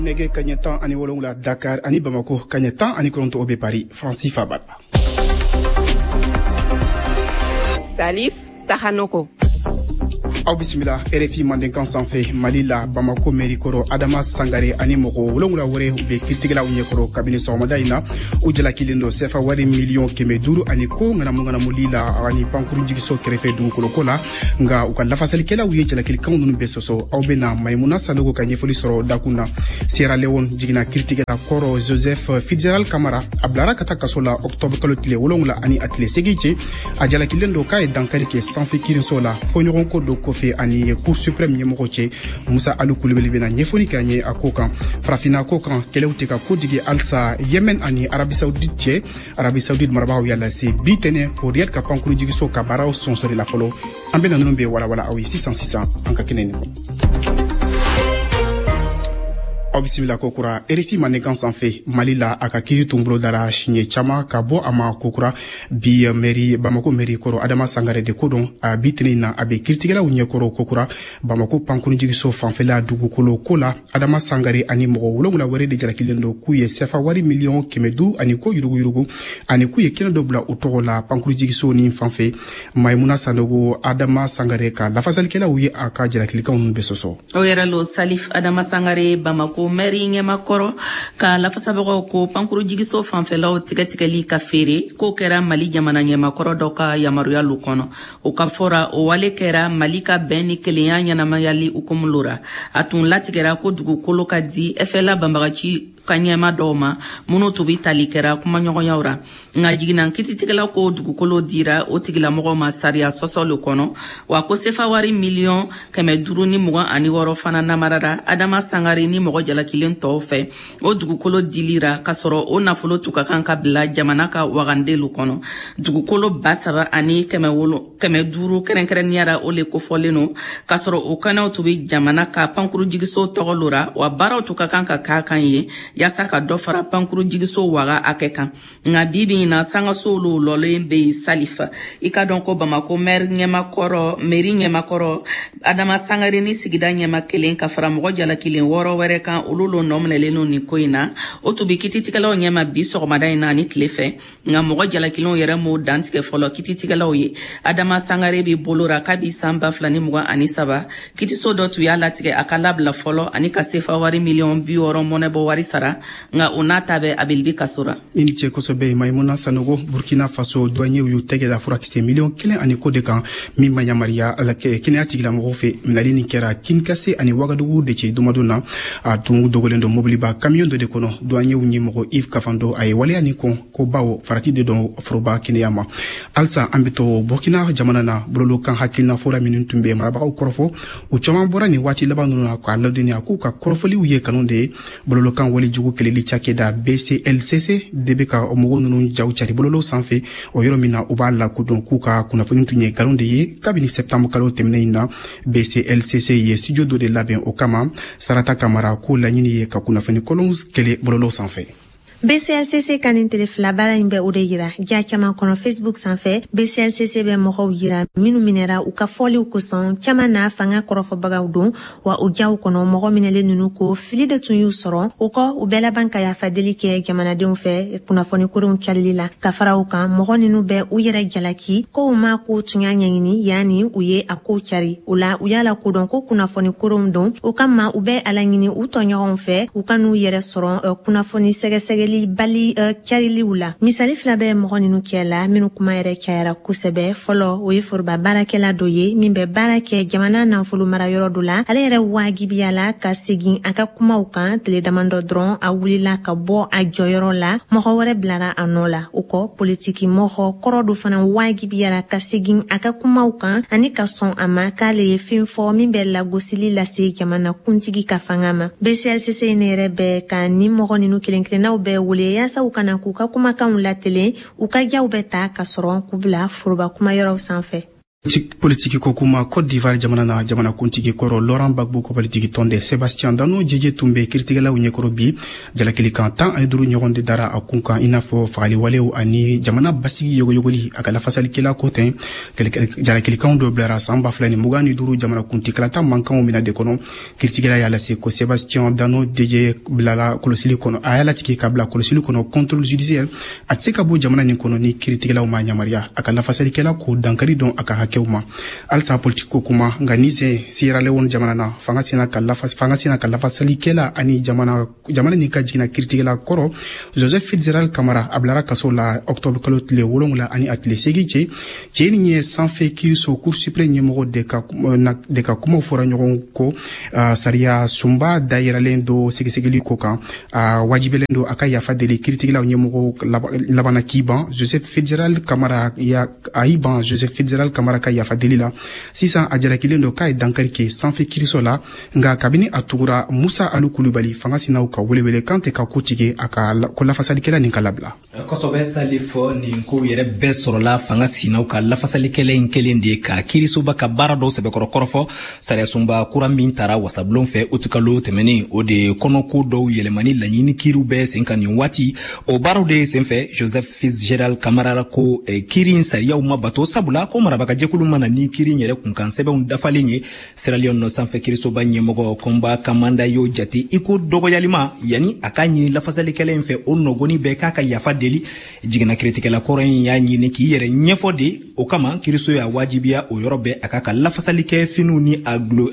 Nege Kanyetan ani wolongula Dakar ani Bamako Kanyetan ani Koronto Obe Paris Francis Fabata. Salif Sahanoko. Aw bisimila RFI Mandenkan sanfɛ Mali la Bamako mairie kɔrɔ Adama Sangare ani mɔgɔ wolonwula wɛrɛ u bɛ kiiritigɛlaw ɲɛkɔrɔ kabini sɔgɔmada in na u jalakilen don CFA wari miliyɔn 500 ani ko ŋanamuŋanamuli la ani pankuru jigiso kɛrɛfɛ dugukoloko la nga u ka lafasalikɛlaw ye jalakilikanw ninnu bɛɛ sɔsɔ aw bɛna Maimuna Sanogo ka ɲɛfɔli sɔrɔ dakun na. Sierra Leone jiginna kiiritigɛla kɔrɔ Joseph Fitzgerald Camara a bilara ka taa kaso la octobre kalo tile 7 ani a tile 8 cɛ a jalakilen don k'a ye dankari kɛ sanfɛ kiiriso la fɔɲɔgɔnko do kɔfɛ ani Cour suprême ɲɛmɔgɔ cɛ Musa Alu Kulibali bɛna ɲɛfɔli kɛ an ye a ko kan farafina ko kan kɛlɛw tɛ ka ko digi halisa Yemen ani Arabie Saoudite cɛ Arabie Saoudite marabagaw y'a lase bi tɛnɛ ko Riyad ka pankuru jigiso ka baaraw sɔnsɔri la fɔlɔ an bɛna ninnu bɛ walawala aw ye sisan an ka kɛnɛ nin kɔnɔ. Aw bisimila kokura RFI Mandenkan sanfɛ Mali la a ka kiiri tun bolo dara siɲɛ caman ka bɔ a ma kokura bi Bamako mairie kɔrɔ Adama Sangare de ko dɔn a bi tɛnɛ na a bɛ kiiritigɛlaw ɲɛkɔrɔ kokura Bamako pankuru jigiso fanfɛla dugukolo ko la Adama Sangare ani mɔgɔ wolonwula wɛrɛ de jalakilen don k'u ye CFA wari miliyɔn 500 ani ko yuruguyurugu ani k'u ye kɛnɛ dɔ bila u tɔgɔ la pankuru jigiso ni fanfɛ Maimuna Sanogo Adama Sangare ka lafasalikɛlaw ye a ka jalakilikanw ninnu bɛɛ sɔsɔ. O yɛrɛ lo Salif Adama Sangare Bamako mairie ɲɛmakɔrɔ ka lafasabagaw ko pankuru jigiso fanfɛlaw tigɛtigɛli ka feere ko kɛra Mali jamana ɲɛmakɔrɔ dɔ ka yamaruyalu kɔnɔ o ka fɔra o wale kɛra Mali ka bɛn ni kelenya ɲɛnamayali hukumu lora a tun latigɛra ko dugukolo ka di FLA banbagaci ka ɲɛma dɔw ma minnu tun bɛ tali kɛra kumaɲɔgɔnyaw ra nka jiginna kititigɛla ko dugukolo dira o tigilamɔgɔw ma sariya sɔsɔli kɔnɔ wa ko CFA wari miliyɔn 526 fana namarara Adama Sangare ni mɔgɔ jalakilen tɔw fɛ o dugukolo dilira ka sɔrɔ o nafolo tun ka kan ka bila jamana ka wagandelu kɔnɔ dugukolo 7 ani 500 kɛrɛnkɛrɛnniyara o le kofɔlen no ka sɔrɔ o kɛnɛw tun bɛ jamana ka pankuru jigiso tɔgɔ lora wa baaraw tun ka kan ka k'a kan ye yasa ka dɔ fara pankuru jigiso waga akɛ kan nka bibi na sangasow lɔlen bɛ Salifa i ka dɔn ko Bamako mairie ɲɛmakɔrɔ Adama Sangare ni sigida ɲɛma kelen ka fara mɔgɔ jalakilen 6 wɛrɛ kan olu lo nɔminɛlen no nin ko in na o tun bɛ kititigɛlaw ɲɛma bi sɔgɔmada in na ni tile fɛ nka mɔgɔ jalakilenw yɛrɛ m'o dantigɛ fɔlɔ kititigɛlaw ye Adama Sangare bɛ bolora kabi san 2023 kitiso dɔ tun y'a latigɛ a ka labila fɔlɔ ani ka CFA wari miliyɔn 60 mɔnɛbɔ wari sara nga o n'a ta bɛ abilibi kasora ini cɛ kosɛbɛ Maimuna Sanogo Burkina Faso douaniers y'u tɛgɛ da furakisɛ miliyɔn 1 ani ko de kan min ma yamariya kɛnɛya tigilamɔgɔw fɛ minɛli nin kɛra Kinkase ani Wagadugu de cɛ dumadon na a tun dogolen don mobiliba camion dɔ de kɔnɔ douaniers ɲɛmɔgɔ Yves Kafando a ye waleya nin kɔn ko bawo farati de dɔn foroba kɛnɛya ma halisa an bɛ to Burkina jamana na bololokan hakilina fɔra minnu tun bɛ marabagaw kɔrɔfɔ u caman bɔra nin waati laban ninnu na k'a ladɔnniya k'u ka kɔrɔfɔliw ye kanu de ye bololokan walijugu kɛlɛli cakɛda BCLCC de bɛ ka mɔgɔw ninnu jaw cari bololo sanfɛ o yɔrɔ min na u b'a lakodɔn k'u ka kunnafoni tun ye nkalon de ye kabini septembre kalo tɛmɛnen in na BCLCC ye studio dɔ de labɛn o kama Sarata Kamara ko laɲini ye ka kunnafoni kolon kɛlɛ bololo sanfɛ. BCLCC kanin tele fila baara in bɛ o de yira ja caman kɔnɔ Facebook sanfɛ BCLCC bɛ mɔgɔw yira minnu minɛra u ka fɔliw kosɔn caman na fanga kɔrɔfɔbagaw don wa o jaw kɔnɔ mɔgɔ minɛlen ninnu ko fili de tun y'u sɔrɔ o kɔ u bɛɛ laban ka yafadeli kɛ jamanadenw fɛ kunnafoni korenw calili la ka fara u kan mɔgɔ ninnu bɛ u yɛrɛ jalaki ko u ma ko tun y'a ɲɛɲini yanni u ye a ko cari o la u y'a la kodɔn ko kunnafoni korenw don o kama u bɛ ala ɲini u tɔɲɔgɔnw fɛ u ka n'u yɛrɛ sɔrɔ kunnafoni sɛgɛsɛgɛli bali cariliw la misali fila bɛ mɔgɔ ninnu kɛ la minnu kuma yɛrɛ cayara kosɛbɛ fɔlɔ o ye foroba baarakɛla dɔ ye min bɛ baara kɛ jamana nafolo mara yɔrɔ dɔ la ale yɛrɛ wajibiya la ka segin a ka kumaw kan tile damandɔ dɔrɔn a wulila ka bɔ a jɔyɔrɔ la mɔgɔ wɛrɛ bilara a nɔ la o kɔ politiki mɔgɔ kɔrɔ dɔ fana wajibiyara ka segin a ka kumaw kan ani ka sɔn a ma k'ale ye fɛn fɔ min bɛ lagosili lase jamana kuntigi ka fanga ma BCLCC ne yɛrɛ bɛ ka ni mɔgɔ ninnu kelen-kelennaw bɛ wele yaasa u kana k'u ka kumakanw latelen u ka jaw bɛ ta ka sɔrɔ k'u bila foroba kumayɔrɔw sanfɛ. Politique kokuma Côte d'Ivoire jamana kuntigi koro Laurent Gbagbo ko politique tonde Sébastien Dano jeje tumbe kritigala unye koro bi jala kilikan tan ay duru nyogonde dara akunkan inafo faali walew ani jamana basigi yogoli akala fasali kila koten jala kilikan do blara samba flani mugani duru jamana kunti kala tan mankan o mina de kono kritigala yala se ko Sébastien Dano jeje blala kolosili kono ayala tiki kabla kolosili kono contrôle judiciaire atseka bo jamana ni kono ni kritigala o manya maria akala fasali kila ko dankari don aka keuma alsa politiko kuma nganise Sierra Leone jamana fangatina kala sali kela ani jamana ni kajina kritikela koro Joseph Fitzgerald Camara ablara kasola octobre kalot le wolongla ani atle segiche cheni sans fait qu'il so cour suprême numéro de ka kuma fora nyogon ko saria sumba daira lendo segisegeli koka wajibelendo akaya fadeli kritikela numéro labana kiban Joseph Fitzgerald Camara ya aiban Joseph Fitzgerald Camara ya fadilila sisan ajala kilendo kai dankarike sanfe kirisola nga kabini atugura Musa Alu Kulubali fangasina uka welewele kante ka kotige aka kola fasalikela ninkalabla kosobe salifo ni nku yere besorola fangasina uka la fasalikele inkelende ka kirisoba ka barado sebe korofo sare sumba kura mintara wasablon fe utukalo temeni ode konoko do yelemani lanyini kirube senkani wati o barode senfe Joseph Fitzgerald Camara ko kirin saria uma bato sabula ko marabaka kulumana ni kiri nyere kunkansebe undafalenye Sierra Leone no sanfe kiriso banye mogo komba kamanda yo jati iko dogo yalima yani akanyi la fasale kele mfe onogoni beka ka yafa deli jigina kritikela koren ya nyine ki yere nyefode okama kiriso ya wajibia o yorobe akaka la fasale ke finuni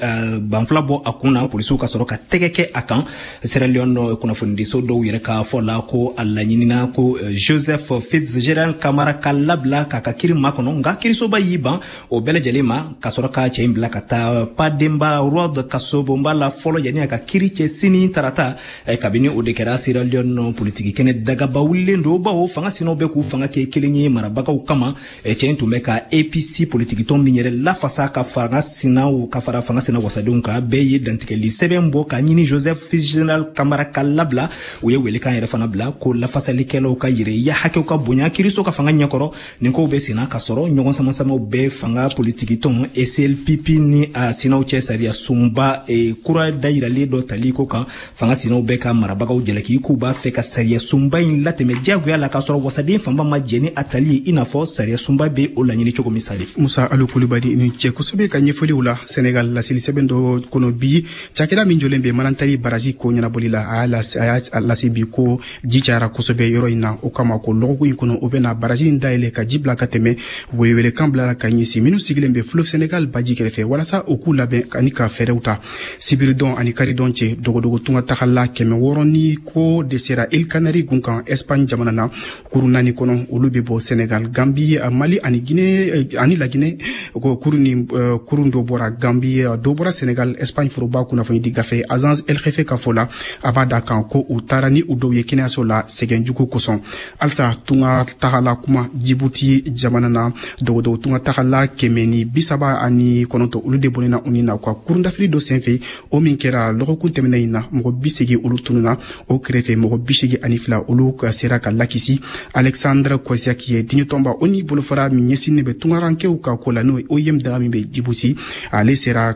banflabo akuna polisu ka soroka tegeke akan Sierra Leone no kuna fundi so do yere ka fola ko alla nyinina ko Joseph Fitzgerald Camara kalabla kaka kiri makono nga kiriso ba yiba o bele jelema kasoroka chaimbla kata pademba road kasobomba la folo yani aka kiriche sini tarata kabini odekera Sierra Leone no politiki kene daga bawulle ndo ba o fanga sino be ku fanga ke kelenye marabaka ukama chentu meka APC politiki tombi nyere la fasa ka fanga sina o kafara fanga sina wasadunka beye dantikeli sebembo ka nyini Joseph Fitzgerald Camara kalabla uye wele kan yere fana bla ko la fasa likelo ka yire ya hake ka bonya kiriso ka fanga nyakoro ninko be sina kasoro nyogon sama be fanga politiki ton SLPP ni sina uche saria sumba kura daira le do taliko kan fanga sina be ka marabaka ujelaki kuba feka saria sumba in lateme jagu yala kasoro wasadin famba majeni atali inafo saria sumba be olanyini choko misali Musa Alu Kulubali ni cheko sobe ka nyefoli ula Senegal la sili sebendo kono bi chakela minjolembe manantali baraji ko nyana bolila ala la sibi ko jichara kusobe yoro ina okama ko logo ikono obena baraji ndaile ka jibla kateme wewele kambla ka nyisi minu sigilembe fleuve Senegal baji kerefe wala sa oku labe kanika fereuta sibiridon ani karidon che dogo tunga takhala keme woroni ko desera El Canary gunkan Espagne jamanana kurunani kono ulube bo Senegal Gambie Mali ani Guinée ani la Guinée ko kurundo bora Gambie do bora Senegal Espagne furuba kuna foni digafe agence El Jefe kafola abada kan ko utarani udo yekina sola segenjuko koson alsa tunga takhala kuma Djibouti jamanana dogo tunga takhala kemeni bisaba ani kononto ulude bonina unina kwa kurunda fri do senfe o minkera logo kuntemena ina mo bisegi ulutununa o krefe mo bisegi anifla ulu ka seraka lakisi Alexandre Kosiaki dignotomba oni bolofara minyesine be tunga ranke u ka kolano o yem dami be Djibouti ale sera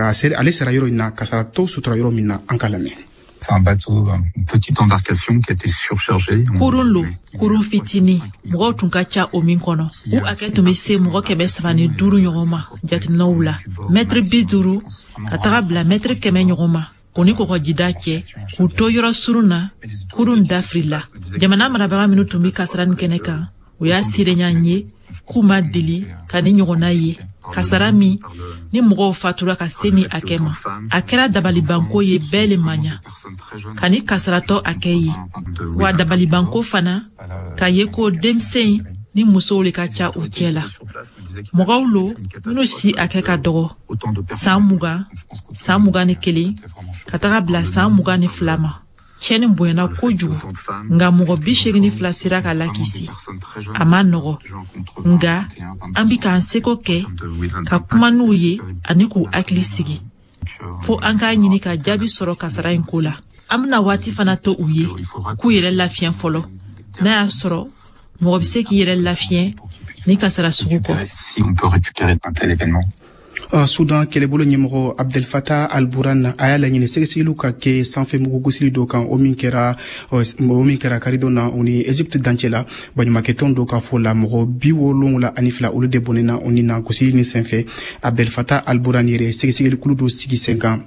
yoro ina kasara to sutra yoro mina ankalame. C'est un bateau, une petite embarcation qui a été surchargée. Kurun fitini, mɔgɔw tun ka ca o min kɔnɔ. U hakɛ tun bɛ se mɔgɔ 305 ɲɔgɔn ma, jateminɛw la. Mètre 50 ka taga bila mètre 100 ɲɔgɔn ma. O ni kɔgɔjida cɛ, k'u to yɔrɔ surun na, kurun dafiri la. Jamana marabaga minnu tun bɛ kasara ni kɛnɛ kan, u y'a sirenya n ye, k'u ma deli ka ni ɲɔgɔnna ye. Kasara min ni mɔgɔw fatura ka se ni a kɛ ma. A kɛra dabalibanko ye bɛɛ le maɲa. Ka ni kasaratɔ a kɛ ye. Wa dabalibanko fana ka ye ko denmisɛn ni musow le ka ca u cɛ la. Mɔgɔw lo minnu si a kɛ ka dɔgɔ. San 20, san 21 ka taga bila san 22 ma. Cɛni bonyana kojugu nga mɔgɔ 82 sera ka lakisi a ma nɔgɔ nga an bi k'an seko kɛ ka kuma n'u ye ani k'u hakili sigi fo an k'a ɲini ka jaabi sɔrɔ kasara in ko la an bena waati fana to u ye k'u yɛrɛ lafiɲɛ fɔlɔ n'a y'a sɔrɔ mɔgɔ be se k'i yɛrɛ lafiɲɛ ni kasara sugu kɔ. Si on peut récupérer un tel événement. Soudan kɛlɛbolo ɲɛmɔgɔ Abdel Fattah al-Burhan a y'a laɲini sɛgɛsɛgɛliw ka kɛ sanfɛmugu gosili dɔ kan o min kɛra karidon na o ni Egypte dancɛ la baɲumankɛtɔn dɔ ka fɔ la mɔgɔ 72 olu de bɔnɛna o ni na gosili ni senfɛ Abdel Fattah al-Burhan yɛrɛ sɛgɛsɛgɛlikulu dɔ sigi sen kan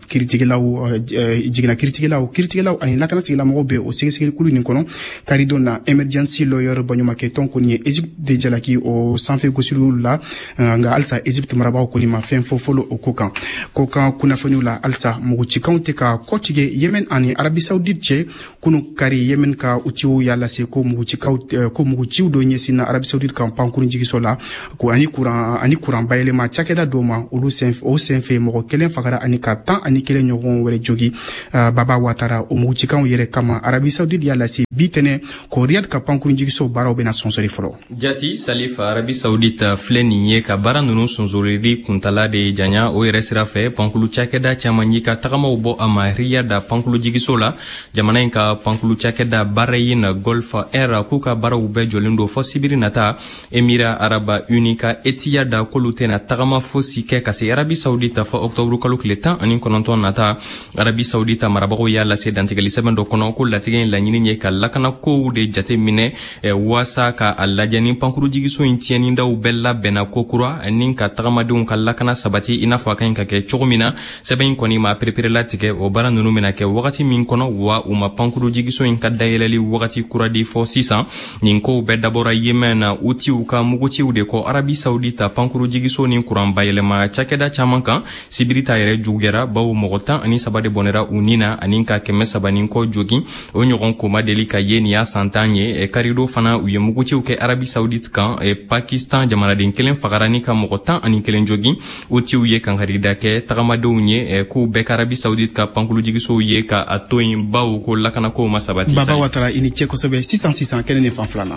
jiginna kiiritigɛlaw ani lakanatigilamɔgɔw bɛ o sɛgɛsɛgɛlikulu nin kɔnɔ karidon na emergency lawyer baɲumankɛtɔn kɔni ye Egypte de jalaki o sanfɛ gosiliw la nka halisa Egypte marabagaw kɔni ma fɛn fɔlɔ o ko kan kunnafoniw la halisa mugucikanw tɛ ka kɔtigɛ Yemen ani Arabi Saoudite cɛ kunu kari Yemen ka utiw y'a lase ko muguciw dɔ ɲɛsinna Arabi Saoudite kan pankurun jigiso la ko ani kuran bayɛlɛma cakɛda dɔw ma o senfɛ mɔgɔ kelen fagara ani ka 11 ɲɔgɔn wɛrɛ jogi Baba Watara o mugucikanw yɛrɛ kama Arabi Saoudite y'a lase bi tɛnɛ ko Riyad ka pankurun jigiso baaraw bɛna sɔnsɔri fɔlɔ. Jati Salif Arabi Saoudite filɛ nin ye ka baara ninnu sɔnsɔrili kuntala de janya o yɛrɛ sira fɛ pankulu cakɛda caman ye ka tagamaw bɔ a ma Riyada pankulu jigiso la jamana in ka pankulu cakɛda baara ye na Golf Air k'u ka baaraw bɛɛ jɔlen don fɔ sibiri nata Emira Araba Uni ka Etihad k'olu tɛna tagama fosi kɛ ka se Arabi Saoudite fɔ octobre kalo tile 19 nata Arabi Saoudite marabagaw y'a lase dantigɛli sɛbɛn dɔ kɔnɔ ko latigɛ in laɲini ye ka lakana kow de jate minɛ wasa ka a lajɛ ni pankulu jigiso in tiɲɛnidaw bɛɛ labɛnna ko kura ani ka tagamadenw ka lakana sabati ina fɔ a kan ka kɛ cogo min na sɛbɛn in kɔni ma perepere latigɛ o baara ninnu bɛna kɛ wagati min kɔnɔ wa u ma pankuru jigiso in ka dayɛlɛli wagati kura di fɔ sisan nin kow bɛɛ dabɔra Yemen na utiw ka mugutiw de kɔ Arabi Saoudite pankuru jigiso ni kuran bayɛlɛma cakɛda caman kan sibiri ta yɛrɛ jugɛra bawo mɔgɔ 13 de bɔnɛra u ni na ani ka 300 nin kɔ jogi o ɲɔgɔn ko ma deli ka ye nin y'a san 10 ye karido fana u ye mugutiw kɛ Arabi Saoudite kan Pakistan jamanaden kelen fagara ni ka mɔgɔ 11 jogi utiw ye kankarida kɛ tagamadenw ye k'u bɛɛ ka Arabi Saoudite ka pankulu jigisow ye ka a to yin bawo ko lakanako ma sabati. Baba Watara i ni cɛ kosɛbɛ 600 kɛnɛ ni fan filanan.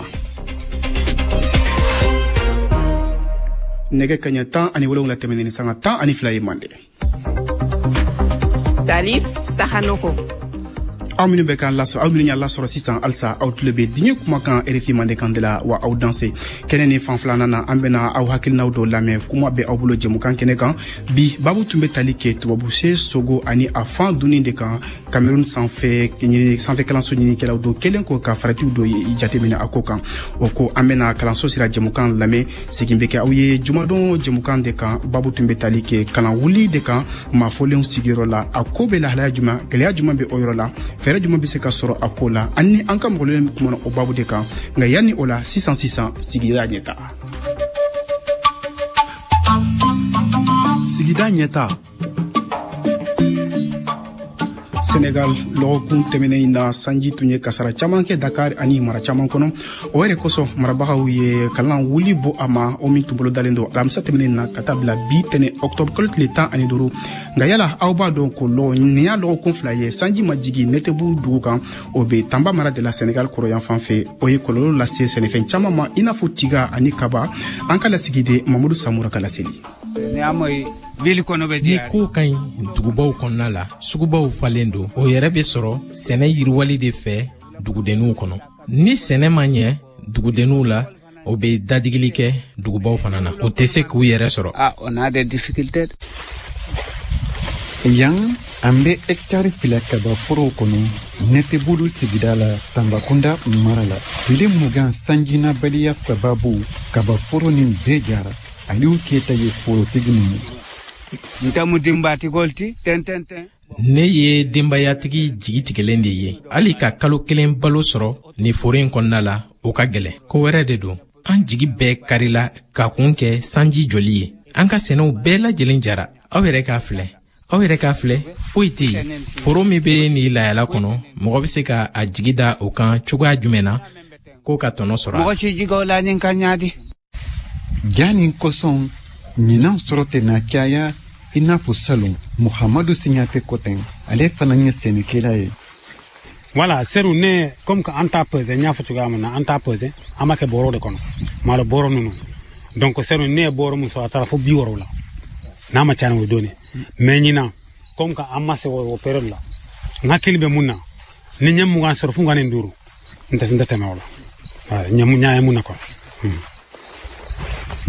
Nɛgɛ kaɲɛ 17 tɛmɛnen sanga 12 ye mande. Salif Sahanoko. Aw minnu bɛ kan lasɔrɔ aw minnu y'a lasɔrɔ sisan halisa aw tulo bɛ diɲɛ kumakan RFI mande kan de la wa aw danse kɛnɛ ni fan filanan na an bɛna aw hakilinaw dɔw lamɛn kuma bɛ aw bolo jɛmukan kɛnɛ kan bi babu tun bɛ tali kɛ tubabuse sogo ani a fan dunni de kan Cameroun sanfɛ kalanso ɲinikɛlaw do kelen ko ka faratiw do jateminɛ a ko kan o ko an bɛna kalanso sira jɛmukan lamɛn segin bɛ kɛ aw ye jumadon jɛmukan de kan babu tun bɛ tali kɛ kalan wuli de kan maafolenw sigiyɔrɔ la a ko bɛ lahalaya juma gɛlɛya juma bɛ o yɔrɔ la fɛrɛ juma bɛ se ka sɔrɔ a ko la ani an ka mɔgɔlen kumana o babu de kan nka yanni o la sisan sigida ɲɛta Senegal lɔgɔkun tɛmɛnen na sanji tun ye kasara caman kɛ Dakar ani mara caman kɔnɔ o yɛrɛ kosɔn marabagaw ye kalan wuli bɔ a ma o min tun bolo dalen don alamisa tɛmɛnen na ka taa bila bi tɛnɛ octobre kalo tile 15 nka yala aw b'a dɔn ko nin y'a lɔgɔkun 2 ye sanji ma jigi Netebu dugu kan o bɛ Tamba mara de la Senegal kɔrɔyan fan fɛ o ye kɔlɔlɔ lase sɛnɛfɛn caman ma i n'a fɔ tiga ani kaba an ka lasigiden Mamadou Samura ka laseli. Ni ko ka ɲi dugubaw kɔnɔna la sugubaw falen don o yɛrɛ bɛ sɔrɔ sɛnɛ yiriwali de fɛ dugudenninw kɔnɔ ni sɛnɛ ma ɲɛ dugudenninw la o bɛ dadigili kɛ dugubaw fana na o tɛ se k'u yɛrɛ sɔrɔ. Yan an bɛ hectare 2 kaba forow kɔnɔ Netebu sigida la Tambakunda mara la tile 20 sanjinabaliya sababu kaba foro nin bɛɛ jara Aliou Keita ye forotigi ninnu. Ne ye denbayatigi jigitigɛlen de ye hali ka kalo 1 balo sɔrɔ ni foro in kɔnɔna la o ka gɛlɛn ko wɛrɛ de don an jigi bɛɛ karila ka kun kɛ sanji joli ye an ka sɛnɛw bɛɛ lajɛlen jara aw yɛrɛ k'a filɛ foyi tɛ yen foro min bɛ ni layala kɔnɔ mɔgɔ bɛ se ka a jigi da o kan cogoya jumɛn na ko ka tɔnɔ sɔrɔ Jani kosɔn ɲinan sɔrɔ tɛ na caya i n'a fɔ salon Muhamadu Signate Koten ale fana ye sɛnɛkɛla ye. Voilà, seru ne comme que an t'a pesé ɲ'a fɔ cogoya min na an t'a pesé an b'a kɛ bɔrɔ de kɔnɔ malo bɔrɔ ninnu donc seru ne ye bɔrɔ min sɔrɔ a taara fo 60 la n'a ma ca ni o donni mais ɲinan comme que an ma se o période la n hakili bɛ mun na ni ɲɛ 20 sɔrɔ fo 25 n tɛ tɛmɛ o la ɲa ye mun na quoi.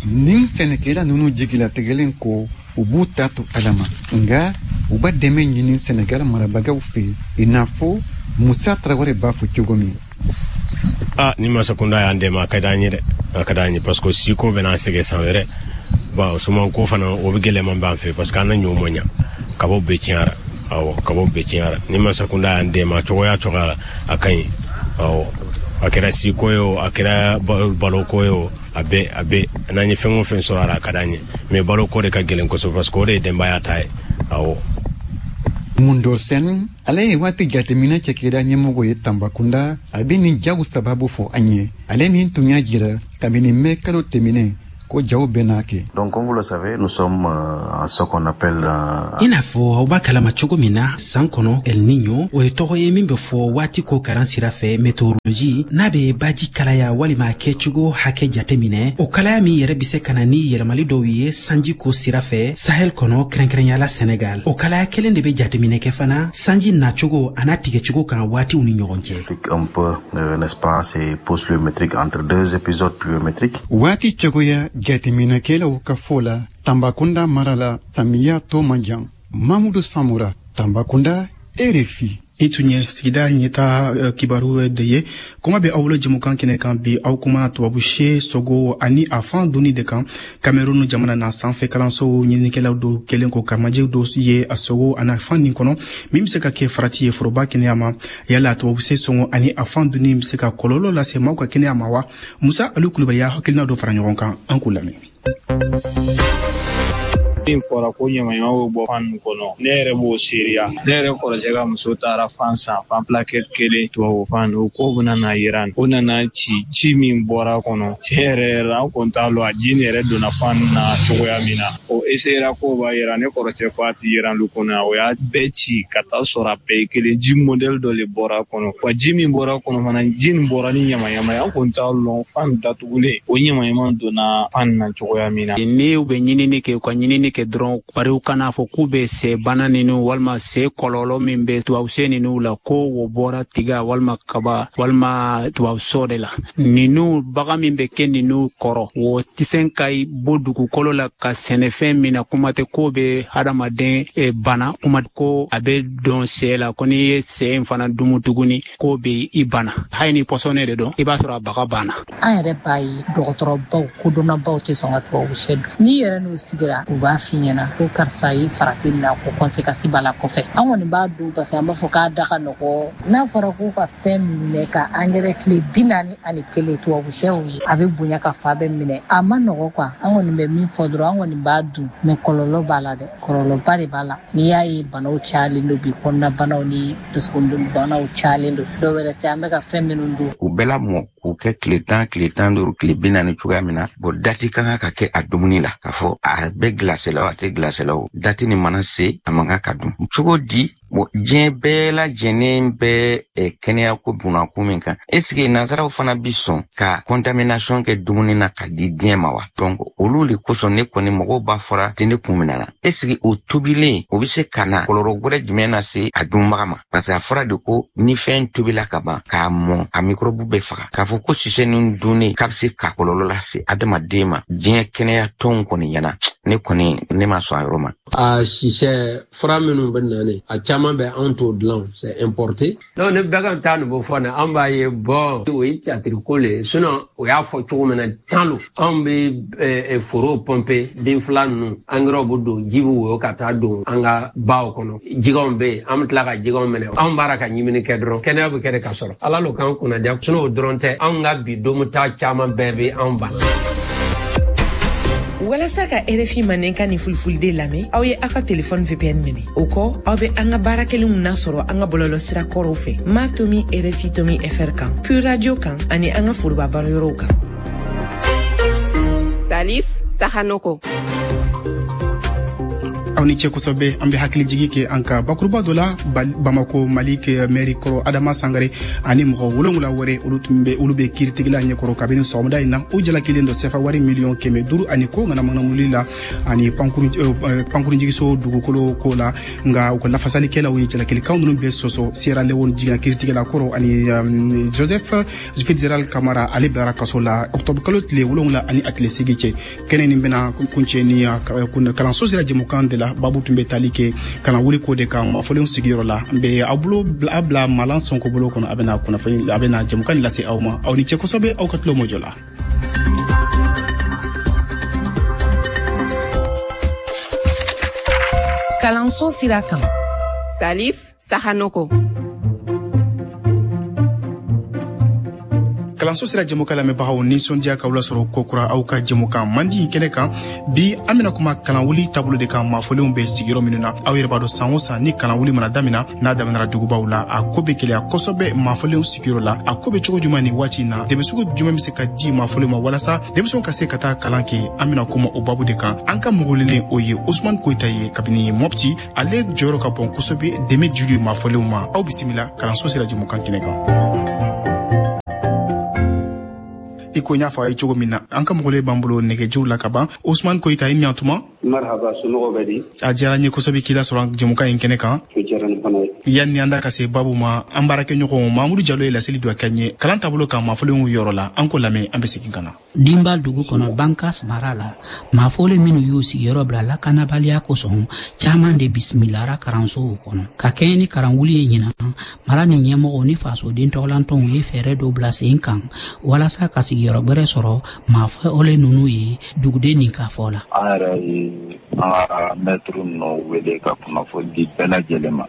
nin sɛnɛkɛla nunu jigilatigɛlen ko u b'u ta to ala ma nga u ba dɛmɛ ɲini sɛnɛgali marabagaw fɛ i n'a fɔ musa tarawele b'a fɔ cogo min. Ni masa kunda y'an dɛmɛ a ka d'an ye dɛ a ka d'an ye parce que siko bɛna sɛgɛ san wɛrɛ suman ko fana o bɛ gɛlɛman b'an fɛ parce que an na ɲɔgɔn ma ɲa kabaw bɛɛ tiɲɛra kabaw bɛɛ tiɲɛra ni masa kunda y'an dɛmɛ cogoya la a ka ɲi a kɛra siko ye o a kɛra baloko ye o a bɛ n'an ye fɛn o fɛn sɔrɔ a la a ka d'an ye mais baloko de ka gɛlɛn kosɛbɛ parce que o de ye denbaya ta ye Mundo Sen ale ye waati jateminɛ cɛkɛda ɲɛmɔgɔ ye Tambakunda a bɛ nin jaw sababu fɔ an ye ale min tun y'a jira kabini mɛ kalo tɛmɛnen ko jaw bɛ n'a kɛ. Donc comme vous le savez, nous sommes en ce qu'on appelle i n'a fɔ aw b'a kalama cogo min na san kɔnɔ El Niño o ye tɔgɔ ye min bɛ fɔ waati ko karan sira fɛ météorologie n'a bɛ baji kalaya walima kɛcogo hakɛ jateminɛ o kalaya min yɛrɛ bɛ se ka na ni yɛlɛmali dɔw ye sanji ko sira fɛ Sahel kɔnɔ kɛrɛnkɛrɛnyala Sénégal o kalaya kelen de bɛ jateminɛ kɛ fana sanji nacogo a n'a tigɛcogo kan waatiw ni ɲɔgɔn cɛ. Un peu n'est-ce pas ces pauses pluviométriques entre deux épisodes pluviométriques. Waati cogoya jateminɛkɛlaw ka fɔ la Tambakunda mara la samiya to man jan Mamudu Samura Tambakunda RFI. I tun ye sigida ɲɛta kibaru de ye kɔngɔ bɛ aw bolo jɛmukan kɛnɛ kan bi aw kuma tubabu se sogo ani a fan donni de kan Cameroun jamana na sanfɛ kalanso ɲininikɛlaw do kelen ko ka majɛ do ye a sogo ani a fan nin kɔnɔ min bɛ se ka kɛ farati ye foroba kɛnɛya ma yala tubabu se sɔngɔ ani a fan donni bɛ se ka kɔlɔlɔ lase maaw ka kɛnɛya ma wa Musa Ali Kulubali y'a hakilina dɔ fara ɲɔgɔn kan an k'u lamɛn. Min fɔra ko ɲamaɲamaw bɔ fan nin kɔnɔ ne yɛrɛ b'o seereya ne yɛrɛ kɔrɔcɛ ka muso taara fan san fan plaquette kelen tubabu fan o ko bɛna na yiran o nana ci min bɔra kɔnɔ tiɲɛ yɛrɛ an kun t'a lɔ a ji nin yɛrɛ donna fan na cogoya min na o essayera ko b'a yira ne kɔrɔcɛ ko a ti yiran lu kɔnɔ o y'a bɛɛ ci ka taa sɔrɔ a bɛɛ kelen ji modèle dɔ le bɔra kɔnɔ wa ji min bɔra kɔnɔ fana ji nin bɔra ni ɲamaɲama ye an kun t'a lɔn fan datugulen o ɲamaɲama donna fan na cogoya min na ni u bɛ ɲinini kɛ u ka ɲinini kɛ dɔrɔn bariw kana fɔ k'u bɛ se bana ninu walima se kɔlɔlɔ min bɛ tubabuse ninu la ko o bɔra tiga walima kaba walima tubabusɔ de la ninu bagan min bɛ kɛ ninu kɔrɔ o tɛ se ka bɔ dugukolo la ka sɛnɛfɛn min na kuma tɛ ko bɛ hadamaden bana kuma ko a bɛ dɔn se la ko n'i ye se in fana dumu tuguni ko bɛ i bana hali ni pɔsɔnɛ de dɔn i b'a sɔrɔ a baga banna. An yɛrɛ b'a ye dɔgɔtɔrɔbaw kodɔnnabaw tɛ sɔn ka tubabusɛ dun n'i yɛrɛ n'u sigira u b'a f'i ɲɛna ko karisa ye farati na ko conséquence b'a la kɔfɛ an kɔni b'a dun parce que an b'a fɔ k'a da ka nɔgɔ n'a fɔra k'u ka fɛn minɛ ka engrais tile 41 tubabusɛw ye a bɛ bonya ka fa bɛ minɛ a ma nɔgɔ quoi an kɔni bɛ min fɔ dɔrɔn an kɔni b'a dun mais kɔlɔlɔ b'a la dɛ kɔlɔlɔba de b'a la n'i y'a ye banaw cayalen don bi kɔnɔnabanaw ni dusukundimibanaw cayalen don dɔw wɛrɛ tɛ an bɛ ka fɛn minnu dun u bɛɛ lamɔ k'u kɛ tile 10 tile 15 tile 40 cogoya min na bon dati kan ka kɛ a dumuni la k'a fɔ a bɛ glacé la a tɛ glacé la o dati ni mana se a man ka dun cogo di diɲɛ bɛɛ lajɛlen bɛ kɛnɛya ko bunakun min kan est-ce que nanzaraw fana bi sɔn ka contamination kɛ dumuni na ka di diɲɛ ma wa donc olu de kosɔn ne kɔni mɔgɔw b'a fɔra tɛ ne kun minɛ la est-ce que o tobilen o bɛ se ka na kɔlɔlɔ wɛrɛ jumɛn na se a dunbaga ma parce que a fɔra de ko ni fɛn tobila ka ban k'a mɔn a microbe bɛ faga k'a fɔ ko sisɛ nin dunnen k'a bɛ se ka kɔlɔlɔ lase adamaden ma diɲɛ kɛnɛya tɔnw kɔni ɲɛna ne kɔni ne ma sɔn a yɔrɔ ma. A sisɛ fura minnu bɛ nane a caman bɛ anw t'o dilan c'est importé donc ne bɛɛ ka taa nin bɔ fɔ ne an b'a ye bɔn o ye théâtre ko le sinon o y'a fɔ cogo min na tan lo anw bɛ foro pompe bin fila ninnu engrais bɛ don ji bɛ woyo ka taa don an ka baw kɔnɔ jɛgɛw bɛ yen an bɛ tila ka jɛgɛw minɛ anw b'ara ka ɲimini kɛ dɔrɔn kɛnɛya bɛ kɛ de ka sɔrɔ ala lo k'an kunna diya sinon o dɔrɔn tɛ anw ka bi domu ta caman bɛɛ bɛ anw ban. walasa ka RFI mandenka ni fulfulde lamɛn aw ye aw ka telefɔni VPN minɛ o kɔ aw bɛ an ka baarakelenw nasɔrɔ an ka bɔlɔlɔsira kɔrɔw fɛ ma tomi RFI tomi FR kan Pure Radio kan ani an ka foroba baarayɔrɔw kan. Salif Sahanoko. awni cɛ kosɛbɛ an bɛ hakili jigi kɛ an ka bakuruba dɔ la Bamako Mali ke maire kɔrɔ Adama Sangare ani mɔgɔ 7 wɛrɛ olu bɛ kiiritigila ɲɛkɔrɔ kabini sɔgɔmada in na u jalakilen dɔ sefa wari miliyɔn 500 ani ko ŋanamunamuli la ani pankurujigiso dugukolo ko la nga u ka lafasalikɛlaw ye jalakilikan ninnu bɛ sɔsɔ Sierra Leone jiginna kiiritigila kɔrɔ ani Joseph Fitzgerald Camara ale bilara kaso la octobre kalo tile 7 ani a tile 8 cɛ kɛnɛ nin bɛna kuncɛ ni kalanso sera jɛmukan de la babu tun bɛ tali kɛ kana wuli ko de kan mafɔlenw sigiyɔrɔ la n bɛ aw bila Malan Sonko bolo kɔnɔ a bɛna jɛmukan lase aw ma aw ni cɛ kosɛbɛ aw ka tulo mɔjɔ la. Kalanso sira kan. Salif Sahanoko. kalanso sera jɛmukan lamɛnbagaw nisɔndiya k'aw lasɔrɔ kokura aw ka jɛmukan mandi kɛnɛ kan bi an bɛna kuma kalanwuli taabolo de kan mafɔlenw bɛ sigiyɔrɔ minnu na aw yɛrɛ b'a dɔn san o san ni kalanwuli mana damina n'a daminɛra dugubaw la a ko bɛ gɛlɛya kosɛbɛ mafɔlenw sigiyɔrɔ la a ko bɛ cogo jumɛn ni waati in na dɛmɛ sugu jumɛn bɛ se ka di mafɔlenw ma walasa denmisɛnw ka se ka taa kalan kɛ an bɛna kuma o babu de kan an ka mɔgɔlilen o ye Usman Koyita ye kabini Mopti ale jɔyɔrɔ ka bon kosɛbɛ dɛmɛ juli mafɔlenw ma aw bisimila kalanso sera jɛmukan kɛnɛ kan. Iko nya fa cogo min na an ka mɔgɔlen b'an bolo nɛgɛjuru la ka ban Usman Koyita i ɲantuma marhaba sunɔgɔ bɛ di a diyara n ye kosɛbɛ k'i lasɔrɔ jɛmukan in kɛnɛ kan yanni an da ka se babu ma an baarakɛɲɔgɔn Mamudu Jalo ye laseli dɔ kɛ n ye kalan taabolo kan mafɔlenw yɔrɔ la an ko lamɛn an bɛ segin ka na. Dimba dugu kɔnɔ Bankas mara la mafɔlen minnu y'u sigiyɔrɔ bila lakanabaliya kosɔn caman de bisimilara kalansow kɔnɔ ka kɛɲɛ ni kalanwuli ye ɲinan mara ni ɲɛmɔgɔw ni fasoden tɔgɔlantɔnw ye fɛɛrɛ dɔw bila sen kan walasa ka sigiyɔrɔ gbɛrɛ sɔrɔ mafɔlen ninnu ye duguden nin ka fɔ la. An yɛrɛ ye an ka mɛtiri ninnu wele ka kunnafoni di bɛɛ lajɛlen ma.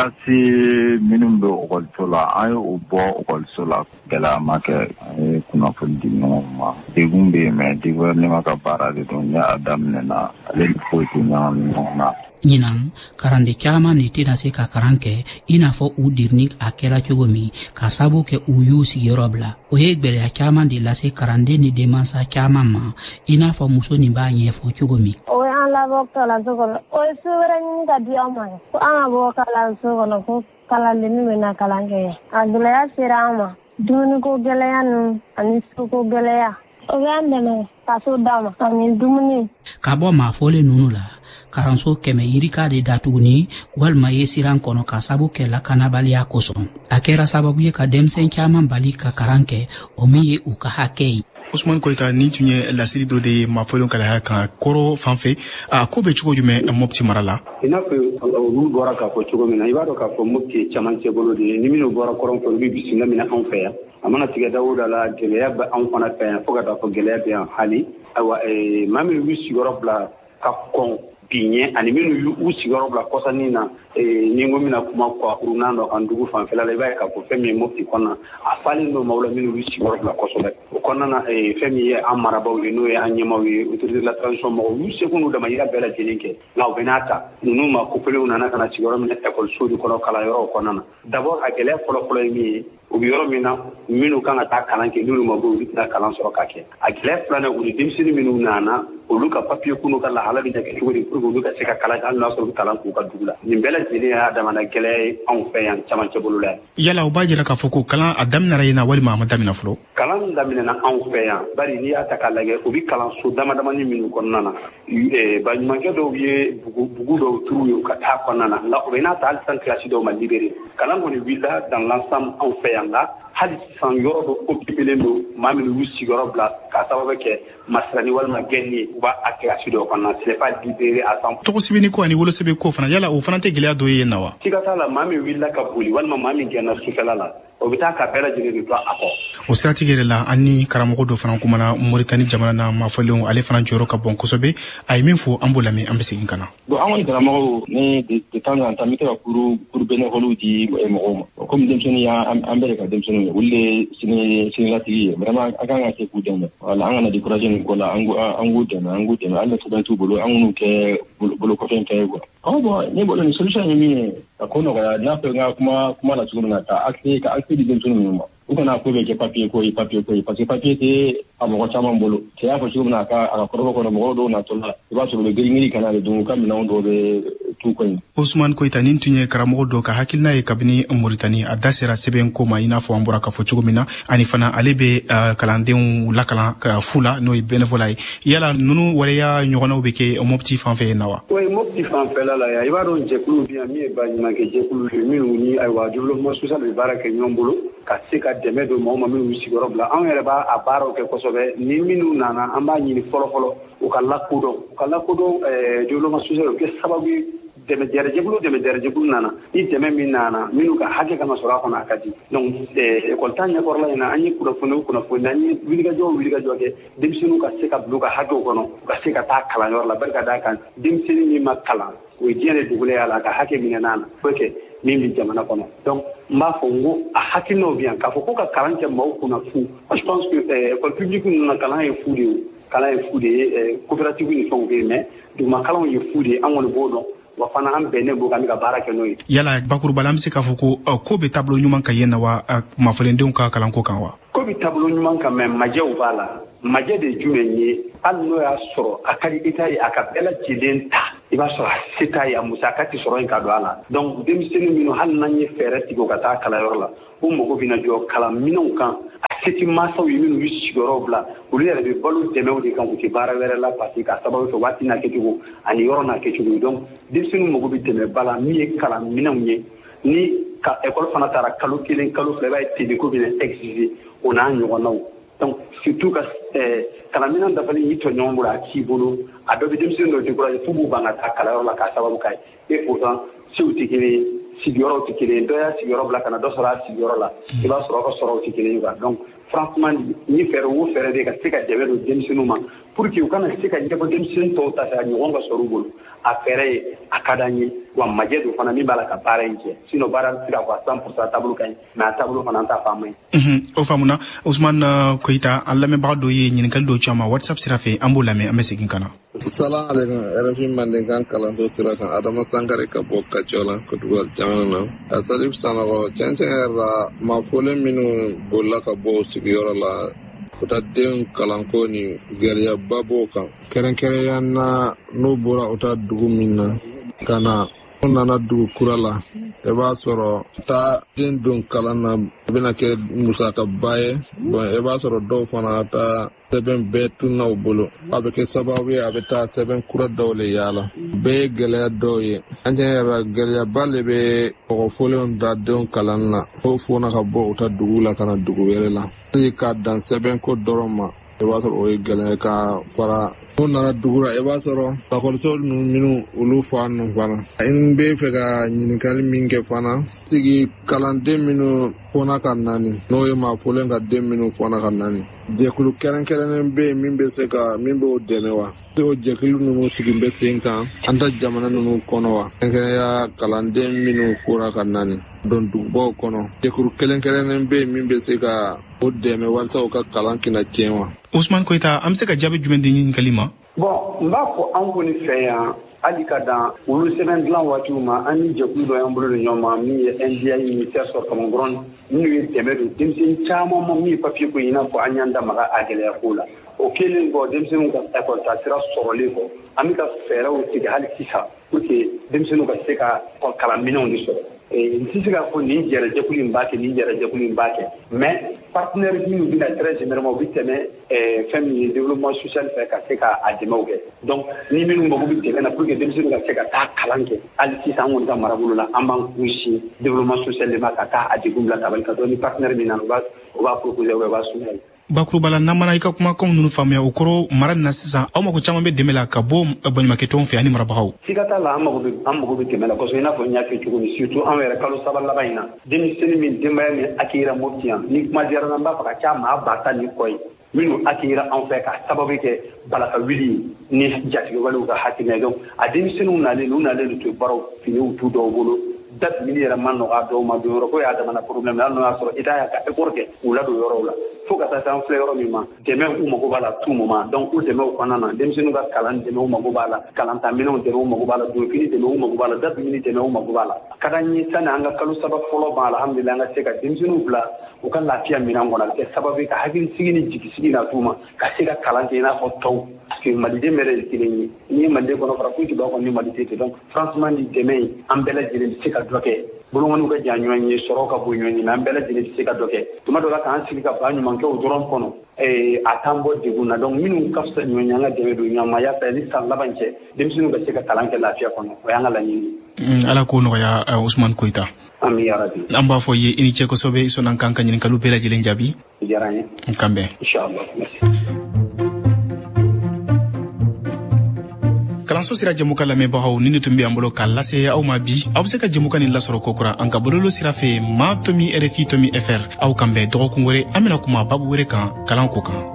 Déplacé minnu bɛ okɔliso la an ye o bɔ okɔliso la gɛlɛya ma kɛ an ye kunnafoni di ɲɔgɔn ma. Degun bɛ yen mɛ gouvernement ka baara de don a daminɛna ale ni foyi tɛ ɲagami ɲɔgɔn na. ɲinan karande caman de tɛna se ka karan kɛ i n'a fɔ u dirinin a kɛra cogo min ka sabu kɛ u y'u sigiyɔrɔ bila o ye gwɛlɛya caman de lase karanden ni denmansa caman ma i n'a fɔ muso nin b'a ɲɛfɔ cogo min. O y'an labɔ kalanso kɔnɔ o ye su wɛrɛ ɲini ka di aw ma ko an ka bɔ kalanso kɔnɔ ko kalandennin bɛna kalan kɛ a gɛlɛya sera an ma dumuniko gɛlɛya ninnu ani suko gɛlɛya o b'an dɛmɛ ka so d'a ma ani dumuni. Ka bɔ mafɔlen ninnu la karanso 100 yirika de datuguni walima ye siran kɔnɔ ka sabu kɛ lakanabaliya kosɔn a kɛra sababu ye ka denmisɛn caman bali ka karan kɛ o min ye u ka hakɛ ye. Usman Koyita nin tun ye laseli dɔ de ye mafɔlenw kalaya kan kɔrɔ fan fɛ a ko bɛ cogo jumɛn Mopti mara la. I n'a fɔ olu bɔra k'a fɔ cogo min na i b'a dɔn k'a fɔ Mopti ye camancɛ bolo de ye ni minnu bɔra kɔrɔn fɛ olu bɛ bisimila minɛ anw fɛ yan a mana tigɛ Dawuda la gɛlɛya bɛ anw fana fɛ yan fo ka taa fɔ gɛlɛya bɛ yan hali ayiwa maa minnu y'u sigiyɔrɔ bila ka kɔn bi ɲɛ ani minnu y'u sigiyɔrɔ bila kɔsannin na ni ko mina kuma kɔkuru n'an dɔ kan dugu fanfɛla la i b'a ye k'a fɔ fɛn min ye Mopti kɔnɔna a falen don maaw la minnu y'u sigiyɔrɔ bila kosɛbɛ o kɔnɔna na fɛn min ye an marabaw ye n'o ye an ɲɛmaw ye autorité de la transition mɔgɔw y'u seko n'u damayira bɛɛ lajɛlen kɛ nka u bɛ n'a ta ninnu ma coupelenw nana ka na sigiyɔrɔ minɛ ekɔliso de kɔnɔ kalanyɔrɔw kɔnɔna na d'abord a gɛlɛya fɔlɔfɔlɔ ye min ye u bɛ yɔrɔ min na minnu kan ka taa kalan kɛ n'olu ma bɔ olu tɛna kalan sɔrɔ ka kɛ a gɛlɛya filanan u ni denmisɛnnin minnu nana olu ka papiye kunu ka lahala bɛ kɛ cogo di pour que olu ka se ka kalan hali n'a sɔrɔ u kalan k'u ka dugu la nin bɛɛ lajɛlen y'a damana gɛlɛya ye anw fɛ yan camancɛ bolo la yan. Yala u b'a jira k'a fɔ ko kalan a daminɛra yen na walima a ma daminɛ fɔlɔ. Kalan daminɛna anw fɛ yan bari n'i y'a ta k'a lajɛ u bɛ kalanso damadamani minnu kɔnɔna na baɲumankɛ dɔw ye bugu dɔw turu ye u ka taa kɔnɔna na nka u bɛ n'a ta hali san kilasi dɔw ma libéré kalan kɔni wulila dans l'ensemble anw fɛ yan nka hali sisan yɔrɔ dɔ occupélen don maa minnu y'u sigiyɔrɔ bila k'a sababu kɛ masirani walima gɛnni ye u b'a a kilasi dɔw kɔnɔna c'est pas libéré à 100%. Tɔgɔ sɛbɛnni ko ani wolosɛbɛn ko fana yala o fana tɛ gɛlɛya dɔ ye yen na wa. Siga t'a la maa min wulila ka boli walima maa min gɛnna sufɛla la o bɛ taa ka bɛɛ lajɛlen de to a kɔ. O siratigɛ yɛrɛ la an ni karamɔgɔ dɔ fana kumana Moritani jamana na mafɔlenw ale fana jɔyɔrɔ ka bon kosɛbɛ a ye min fɔ an b'o lamɛn an bɛ segin ka na. Bon an kɔni karamɔgɔw ni de temps en temps n bɛ se ka cours bénévoles di mɔgɔw ma comme denmisɛnnin y'an bɛɛ de ka denmisɛnninw ye olu de sinilatigi ye vraiment an kan ka se k'u dɛmɛ wala an kana décourager nin ko la an k'u dɛmɛ hali ni sɛbɛn t'u bolo an k'u kɛ bolo kɔfɛ fɛn ye quoi. Bon ne bolo ni solution ye min ye ka ko nɔgɔya n'a fɛ n ka kuma la cogo min na ka accès di denmisɛnninw ma u kana ko bɛ kɛ papier ko parce que papier tɛ a mɔgɔ caman bolo cɛ y'a fɔ cogo min na a ka kɔrɔbɔ kɔnɔ mɔgɔw dɔw natɔ la i b'a sɔrɔ u bɛ girin kana de dun ka minɛnw dɔw bɛ tu kɔni. Ousmane Koita nin tun ye karamɔgɔ dɔ ka hakilina ye kabini Mauritanie a da sera sɛbɛn ko ma i n'a fɔ an bɔra k'a fɔ cogo min na ani fana ale bɛ kalandenw lakalan ka fu la n'o ye bénévolat ye yala ninnu waleya ɲɔgɔnnaw bɛ kɛ Mopti fan fɛ yen na wa? Oui, Mopti fan fɛ la i b'a dɔn jɛkulu bi yan min ye baɲumankɛ jɛkulu ye minnu ni ayiwa développement social bɛ baara kɛ ɲɔgɔn bolo ka se ka dɛmɛ don mɔgɔ ma minnu sigiyɔrɔ bila anw yɛrɛ b'a a baaraw kɛ kosɛbɛ ni minnu nana an b'a ɲini fɔlɔ u ka lakodɔn développement social o kɛ sababu ye dɛmɛ jɛkulu nana ni dɛmɛ min nana minnu ka hakɛ kana sɔrɔ a kɔnɔ a ka di donc école ta ɲɛkɔrɔla in na an ye kunnafoni an ye wulikajɔ kɛ denmisɛnninw ka se ka bila u ka hakɛw kɔnɔ u ka se ka taa kalanyɔrɔ la barika d'a kan denmisɛnnin min ma kalan o ye diɲɛ de dogolen y'a la ka hakɛ minɛ n'a na fo kɛ min bɛ jamana kɔnɔ donc n b'a fɔ n ko a hakilinaw bɛ yan k'a fɔ ko ka kalan kɛ maaw kunna fu je pense que école publique ninnu na kalan ye fu de ye coopérative ni fɛnw bɛ yen mais dugumakalanw ye fu de ye an kɔni b'o dɔn wa fana an bɛnnen b'o kan ka baara kɛ n'o ye. Yala bakurubala an bɛ se k'a fɔ ko bɛ taabolo ɲuman kan yen na wa kunnafonidenw ka kalanko kan wa? Ko bɛ taabolo ɲuman kan mais majɛw b'a la majɛ de jumɛn ye hali n'o y'a sɔrɔ a ka di État ye a ka bɛɛ lajɛlen ta i b'a sɔrɔ a se t'a ye a musaka tɛ sɔrɔ yen ka don a la donc denmisɛnnin minnu hali n'an ye fɛɛrɛ tigɛ u ka taa kalanyɔrɔ la u mago bɛ na jɔ kalanminɛnw kan a se tɛ mansaw ye minnu bɛ sigiyɔrɔw bila olu yɛrɛ bɛ balo dɛmɛw de kan u tɛ baara wɛrɛ la parce que k'a sababu kɛ waati n'a kɛcogo ani yɔrɔ n'a kɛcogo donc denmisɛnninw mago bɛ dɛmɛba la min ye kalanminɛnw ye ni ka école fana taara kalo 1 kalo 2 i b'a ye TDC bɛ exiger o n'a ɲɔgɔnnaw donc surtout ka kalanminɛn dafalen y'i tɔ ɲɔgɔn bolo a t'i bolo a dɔ bɛ denmisɛnnin dɔ découragé f'u b'u ban ka taa kalanyɔrɔ la k'a sababu k'a ye et pourtant sew tɛ kelen ye sigiyɔrɔw tɛ kelen ye dɔ y'a sigiyɔrɔ bila ka na dɔ sɔrɔ a sigiyɔrɔ la i b'a sɔrɔ aw ka sɔrɔw tɛ kelen ye quoi donc franchement ni fɛɛrɛ o fɛɛrɛ de ka se ka dɛmɛ don denmisɛnninw ma pour que u kana se ka ɲɛbɔ denmisɛnnin tɔw ta fɛ a ɲɔgɔn ka sɔrɔ u bolo a fɛɛrɛ ye a ka d'an ye wa majɛ don fana min b'a la ka baara in kɛ sinon baara tɛ se ka fɔ 100% taabolo ka ɲi mais a taabolo fana an t'a faamu ye. O faamuna Ousmane Koita an lamɛnbaga dɔ ye ɲininkali dɔ caman WhatsApp sira fɛ an b'o lamɛn an bɛ segin ka na. Salam alaikum RFI Mandenkan kalanso sira kan Adama Sankare ka bɔ Kacɔla Kotugal jamana na a Salif Sanɔgɔ cɛncɛn yɛrɛ la maafolen minnu bolila ka bɔ sigiyɔrɔ la u ta den kalanko ni gɛlɛyaba b'o kan kɛrɛnkɛrɛnya na n'u bɔra u ta dugu min na ka na u nana dugu kura la i b'a sɔrɔ taa den don kalan na a bɛna kɛ musakaba ye bon i b'a sɔrɔ dɔw fana taa sɛbɛn bɛɛ tunna u bolo a bɛ kɛ sababu ye a bɛ taa sɛbɛn kura dɔw le yaala bɛɛ ye gɛlɛya dɔw ye an cɛ yɛrɛ gɛlɛyaba le bɛ mɔgɔfɔlenw da denw kalan na o fona ka bɔ u ta dugu la ka na dugu wɛrɛ la hali k'a dan sɛbɛn ko dɔrɔn ma i b'a sɔrɔ o ye gɛlɛya ka fara n'u nana dugu la i b'a sɔrɔ lakɔliso ninnu minnu olu fa ninnu fana n bɛ fɛ ka ɲininkali min kɛ fana sigi kalanden minnu fɔna ka nani n'o ye maafolen ka den minnu fɔna ka nani jɛkulu kɛrɛnkɛrɛnnen bɛ yen min b'o dɛmɛ wa o jɛkulu ninnu sigi bɛ sen kan an ta jamana ninnu kɔnɔ wa kɛrɛnkɛrɛnya kalanden minnu fɔra ka nani don dugubaw kɔnɔ jɛkulu kɛrɛnkɛrɛnnen bɛ yen min bɛ se ka o dɛmɛ walasa u ka kalan kɛnɛ tiɲɛ wa. Ousmane Koita an bɛ se ka jaabi jumɛn di ɲininkali ma? Bon n b'a fɔ an kɔni fɛ yan hali ka dan olu sɛbɛn dilan waatiw ma an ni jɛkulu dɔ y'an bolo de ɲɔgɔn ma min ye NDI ministère sɔrɔ Kamankɔrɔni minnu ye dɛmɛ don denmisɛnnin caman ma min ye papier ko in n'a fɔ an y'an da maga a gɛlɛya ko la o kɛlen kɔ denmisɛnninw ka école ta sira sɔrɔlen kɔ an bɛ ka fɛɛrɛw tigɛ hali sisan pour que denmisɛnninw ka se ka kalanminɛnw de sɔrɔ n tɛ se k'a fɔ nin jɛra jɛkulu in b'a kɛ nin jɛra jɛkulu in b'a kɛ mais partenaire minnu bɛna très généralement u bɛ tɛmɛ fɛn min ye développement social fɛ ka se ka a dɛmɛw kɛ donc ni minnu mago bɛ dɛmɛ na pour que denmisɛnninw ka se ka taa kalan kɛ hali sisan an kɔni ka marabolo la an b'an kunsi développement social de ma ka taa a degun bila tabali kan donc ni partenaire min nana o b'a proposer ou b'a soumettre. Bakurubala n'an mana i ka kumakanw ninnu faamuya o kɔrɔ mara nin na sisan aw mako caman bɛ dɛmɛ la ka bɔ baɲumankɛtɔnw fɛ ani marabagaw. Siga t'a la an mago bɛ dɛmɛ la kosɛbɛ i n'a fɔ n y'a fɔ cogo min surtout an yɛrɛ kalo saba laban in na denmisɛnnin min denbaya min accueillir Mopti yan ni kuma diyara n na n b'a fɛ ka ca maa ba tan ni kɔ ye minnu accueillir anw fɛ ka sababu kɛ balaka wuli ni jatigɛwalew ka hakilina donc a denmisɛnninw nalen u nalen to baaraw finiw t'u dɔw bolo date min yɛrɛ ma nɔgɔ a dɔw ma don yɔrɔ ko y'a damana problème hali n'o y'a sɔrɔ État y'a ka effort kɛ u ladon yɔrɔw la fo ka taa se an filɛ yɔrɔ min ma dɛmɛ u mago b'a la tout moment donc o dɛmɛ o kɔnɔna na denmisɛnninw ka kalan dɛmɛ u mago b'a la kalantaminɛw dɛmɛ u mago b'a la donfini dɛmɛ u mago b'a la dadumuni dɛmɛ u mago b'a la ka d'an ye sani an ka kalo 3 fɔlɔ ban alhamdulilayi an ka se ka denmisɛnninw bila u ka lafiya minɛn kɔnɔ a bɛ kɛ sababu ye ka hakilisigi ni jigisigi na t'u ma ka se ka kalan kɛ i n'a fɔ tɔw parce que maliden bɛɛ de kelen ye n'i ye maliden kɔnɔ fara foyi tɛ b'a kɔnɔ ni maliden tɛ donc franchement ni dɛmɛ in an bɛɛ lajɛlen bɛ se ka dɔ kɛ bolomaniw ka jan ɲɔgɔn ye sɔrɔ ka bon ɲɔgɔn ye mais an bɛɛ lajɛlen bɛ se ka dɔ kɛ tuma dɔ la k'an sigi ka ba ɲuman kɛ o dɔrɔn kɔnɔ a t'an bɔ degun na donc minnu ka fisa ɲɔgɔn ye an ka dɛmɛ don ɲɔgɔn ma yaasa ni san laban cɛ denmisɛnninw ka se ka kalan kɛ lafiya kɔnɔ o y'an ka laɲini ye. Ala k'o nɔgɔya Usman Koyita. Ami yarabi. An b'a fɔ ye i ni cɛ kosɛbɛ sɔnni kan ka ɲininkaliw bɛɛ lajɛlen jaabi. Diyara n ye. Kan bɛn. Inchallah. Merci. Kalanso sira jɛmukan lamɛnbagaw ni tun bɛ an bolo k'a lase aw ma bi aw bɛ se ka jɛmukan nin lasɔrɔ kokura an ka bɔlɔlɔ sira fɛ ma tomi RFI tomi FR aw kan bɛn dɔgɔkun wɛrɛ an bɛna kuma babu wɛrɛ kan kalan ko kan.